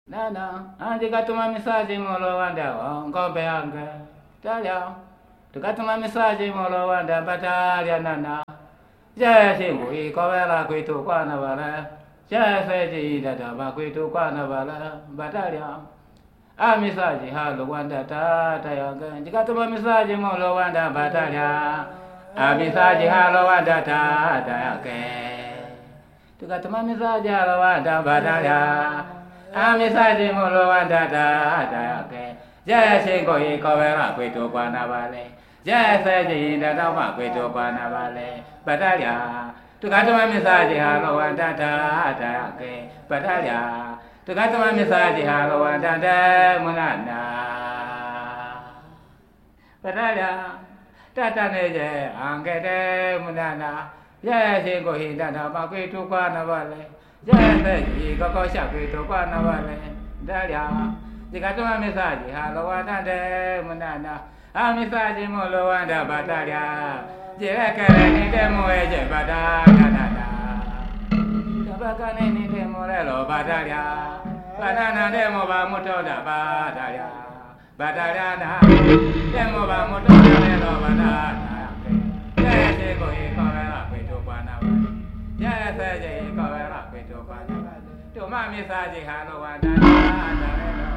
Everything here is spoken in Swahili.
Nana, andikatuma misaji molo wanda ngombe yange. Talia, tukatuma misaji molo wanda batalia nana. Jeshingu ikowela kwitu kwana wale. Jeseji dadaba kwitu kwana wale. Batalia. Misaji halo wanda tata yange. Ndikatuma misaji molo wanda batalia. Misaji halo wanda tata yange. Tukatuma misaji halo wanda batalia. Misaji molo wanda tata yake. Jeshingo ikowela kwitu kwana wale. Jeseji dadaba kwitu kwana wale. Batalia. Tukatuma misaji halo wanda tata yake. Batalia. Tukatuma misaji halo wanda munana. Batalia. Tata neje angede munana. Jeshingo dadaba kwitu kwana wale. Jeseji kokosha kwitu kwana wale. Dalia. Tukatuma misaji halo wanda munana. Misaji molo wanda batalia. Jirekere ni demo eje batalia. Tabakane ni demo lelo batalia. Banana demo ba mutoda batalia. Batalia na demo ba mutoda lelo batalia. Jeshingo ikowela kwitu kwana wale. Jeseji ikowela kwitu kwana wale. Tuma misaji halo wanda.